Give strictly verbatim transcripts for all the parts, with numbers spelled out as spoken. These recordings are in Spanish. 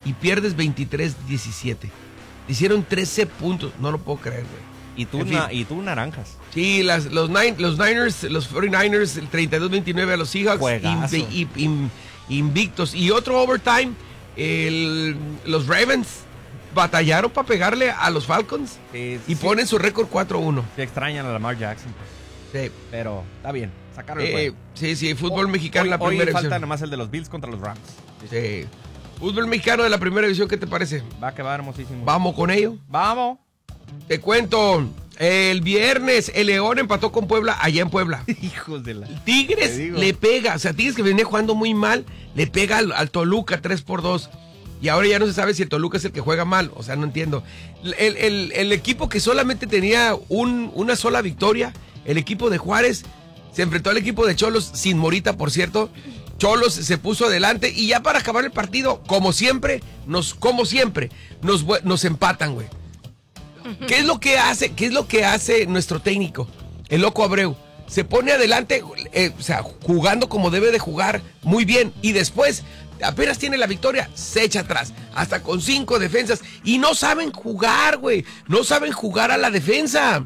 y pierdes veintitrés diecisiete. Hicieron trece puntos, no lo puedo creer, güey. Y tú, na, y tú naranjas. Sí, las, los, nine, los Niners, los cuarenta y nueve ers, el treinta y dos veintinueve a los Seahawks, inv, inv, invictos. Y otro overtime, el, los Ravens batallaron para pegarle a los Falcons eh, y sí, ponen su récord cuatro uno. Se extrañan a Lamar Jackson. Sí. Pero está bien, sacaron el eh, juego. Sí, sí, fútbol hoy, mexicano en la hoy primera falta división. Nada más el de los Bills contra los Rams. Sí. Fútbol mexicano de la primera división, ¿qué te parece? Va que va hermosísimo. ¿Vamos con ello? Vamos. Te cuento, el viernes el León empató con Puebla allá en Puebla. Hijos de la... Tigres le pega, o sea, Tigres que venía jugando muy mal, le pega al, al Toluca tres por dos. Y ahora ya no se sabe si el Toluca es el que juega mal, o sea, no entiendo. El, el, el equipo que solamente tenía un, una sola victoria, el equipo de Juárez, se enfrentó al equipo de Cholos, sin Morita, por cierto. Cholos se puso adelante y ya para acabar el partido, como siempre, nos, como siempre, nos, nos empatan, güey. ¿Qué es lo que hace? ¿Qué es lo que hace nuestro técnico? El Loco Abreu. Se pone adelante, eh, o sea, jugando como debe de jugar, muy bien. Y después, apenas tiene la victoria, se echa atrás. Hasta con cinco defensas. Y no saben jugar, güey. No saben jugar a la defensa.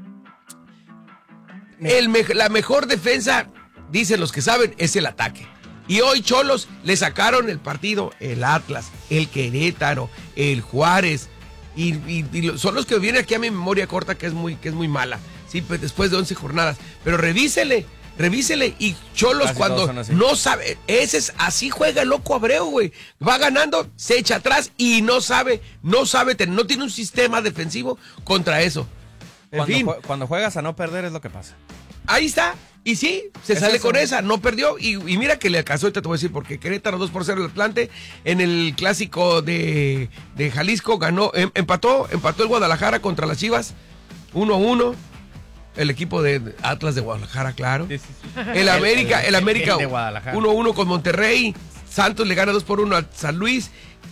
El me- la mejor defensa, dicen los que saben, es el ataque. Y hoy Cholos le sacaron el partido, el Atlas, el Querétaro, el Juárez. Y, y, y son los que vienen aquí a mi memoria corta, que es muy, que es muy mala. Sí, pues después de once jornadas. Pero revísele, revísele. Y Cholos casi cuando no sabe, ese es, así juega el Loco Abreu, güey. Va ganando, se echa atrás y no sabe, no sabe, no tiene un sistema defensivo contra eso. En cuando, fin. Ju- cuando juegas a no perder es lo que pasa. Ahí está. Y sí, se sale eso con esa, no perdió. Y, y mira que le alcanzó, ahorita te voy a decir, porque Querétaro dos por cero el Atlante. En el clásico de, de Jalisco ganó, em, empató, empató el Guadalajara contra las Chivas. uno a uno. El equipo de Atlas de Guadalajara, claro. Sí, sí, sí. El América, el, el América uno a uno con Monterrey. Santos le gana dos por uno a San Luis.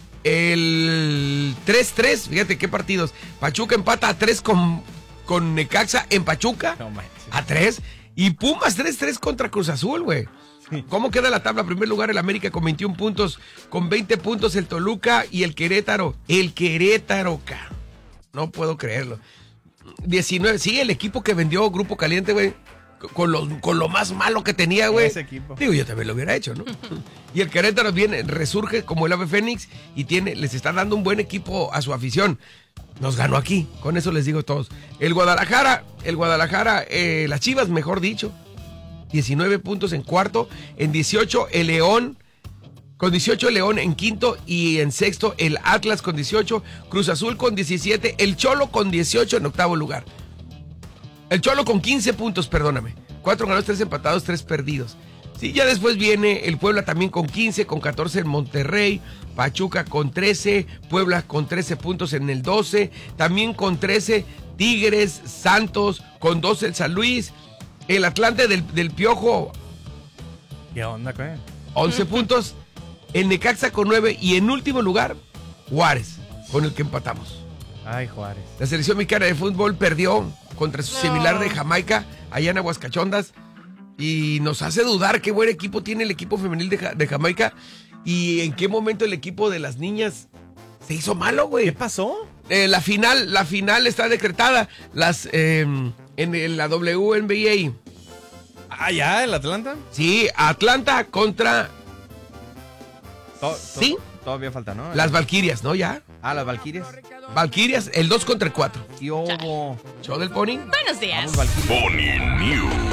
El tres tres, fíjate qué partidos. Pachuca empata a tres con, con Necaxa en Pachuca. No, a tres. Y Pumas tres tres contra Cruz Azul, güey. Sí. ¿Cómo queda la tabla? En primer lugar el América con veintiún puntos, con veinte puntos el Toluca y el Querétaro. El Querétaro, ca. No puedo creerlo. diecinueve, sí, el equipo que vendió Grupo Caliente, güey. Con lo, con lo más malo que tenía, güey. Ese equipo. Digo, yo también lo hubiera hecho, ¿no? Y el Querétaro viene, resurge como el Ave Fénix y tiene, les está dando un buen equipo a su afición. Nos ganó aquí, con eso les digo a todos. El Guadalajara, el Guadalajara, eh, las Chivas, mejor dicho, diecinueve puntos en cuarto, en dieciocho el León, con dieciocho el León en quinto y en sexto el Atlas con dieciocho, Cruz Azul con diecisiete, el Cholo con dieciocho en octavo lugar. El Cholo con quince puntos, perdóname, cuatro ganados, tres empatados, tres perdidos. Sí, ya después viene el Puebla también con quince, con catorce el Monterrey, Pachuca con trece, Puebla con trece puntos en el doce, también con trece Tigres, Santos, con doce el San Luis, el Atlante del, del Piojo. ¿Qué onda, qué? once puntos, el Necaxa con nueve y en último lugar, Juárez, con el que empatamos. Ay, Juárez. La selección mexicana de fútbol perdió contra su no. similar de Jamaica, allá en Aguascachondas. Y nos hace dudar qué buen equipo tiene el equipo femenil de, ja- de Jamaica. Y en qué momento el equipo de las niñas se hizo malo, güey. ¿Qué pasó? Eh, la final, la final está decretada. Las eh, en, en la W N B A. Ah, ya, el Atlanta. Sí, Atlanta contra. To- to- sí. Todavía falta, ¿no? Las Valquirias, ¿no? Ya. Ah, las Valquirias. Valquirias, el dos contra el cuatro. ¿Qué hubo? Show del Pony. Buenos días. Vamos, Valquirias. Pony News.